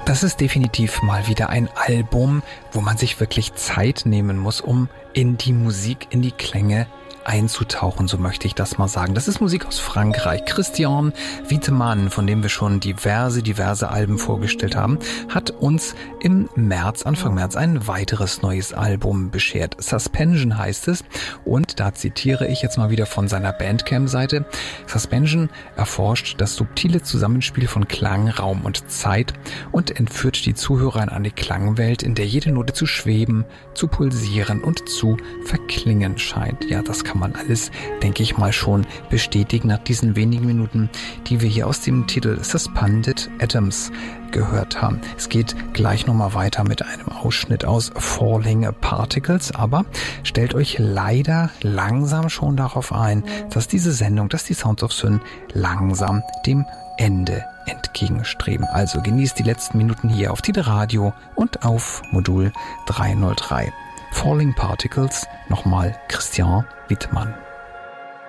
Das ist definitiv mal wieder ein Album, wo man sich wirklich Zeit nehmen muss, um in die Musik, in die Klänge einzutauchen, so möchte ich das mal sagen. Das ist Musik aus Frankreich. Christian Wietemann, von dem wir schon diverse Alben vorgestellt haben, hat uns im März, Anfang März, ein weiteres neues Album beschert. Suspension heißt es, und da zitiere ich jetzt mal wieder von seiner Bandcamp-Seite. Suspension erforscht das subtile Zusammenspiel von Klang, Raum und Zeit und entführt die Zuhörer in eine Klangwelt, in der jede Note zu schweben, zu pulsieren und zu verklingen scheint. Ja, das kann man alles, denke ich mal, schon bestätigen nach diesen wenigen Minuten, die wir hier aus dem Titel Suspended Atoms gehört haben. Es geht gleich nochmal weiter mit einem Ausschnitt aus Falling Particles, aber stellt euch leider langsam schon darauf ein, dass diese Sendung, dass die Sounds of Syn langsam dem Ende entgegenstreben. Also genießt die letzten Minuten hier auf Tide Radio und auf Modul 303. Falling Particles, nochmal Christian Wietemann.